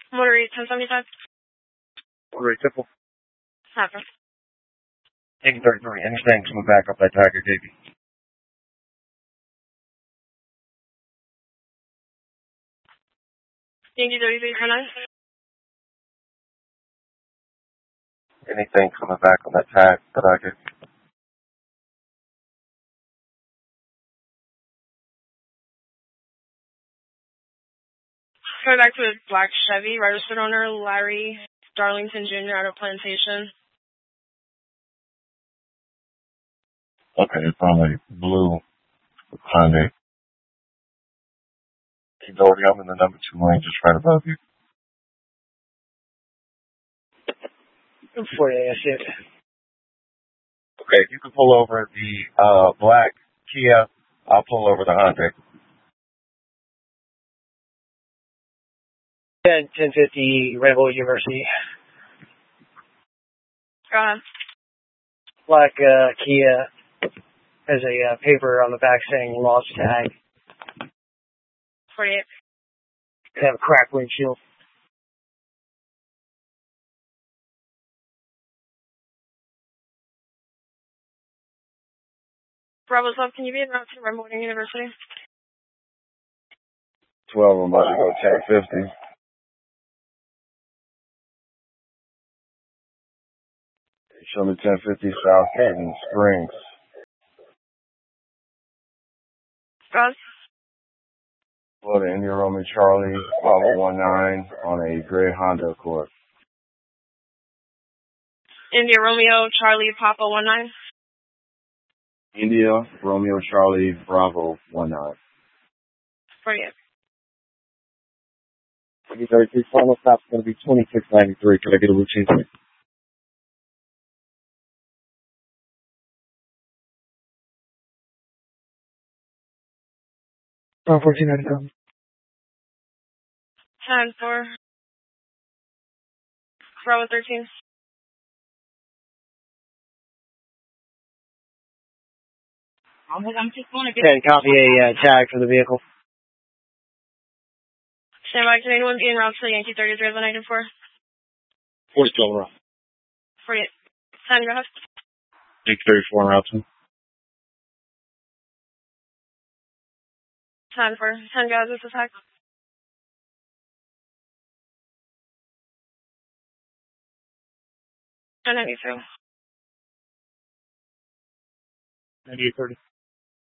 Motor 1075. Motor Temple. Happen. Taking 33. Anything coming back up that Tiger JB. Yankee 33 for 9. Anything coming back on that tag that I get. Coming back to a black Chevy, registered owner Larry Darlington Jr. out of Plantation. Okay, it's on a blue Hyundai. Doherty, I'm in the number 2 lane, just right above you. 40, I see it. Okay, if you can pull over the black Kia, I'll pull over the Hyundai. 1050 Rebel University. Go ahead. Black Kia has a paper on the back saying lost tag. 48. They have a cracked windshield. Bravo's up. Can you be in route to Red Morning University? 12, I'm about to go 1050. Show me 1050 South Haven Springs. Go ahead. Florida India Romeo Charlie, Papa 19 on a gray Honda Accord. India Romeo Charlie Papa 19. India Romeo Charlie Bravo 19. 48. 33 final stop's going to be 2693. Can I get a routine? Bravo 1497. 10-4. Bravo 13. I'm just going to get 10, copy a tag for the vehicle. Stand by. Can anyone be en route to Yankee 33 of the 94? 42 on route. 48. 10, go ahead. Yankee 34 on route 2. 10 for 10 guys, this is Hack. And 92. 9830.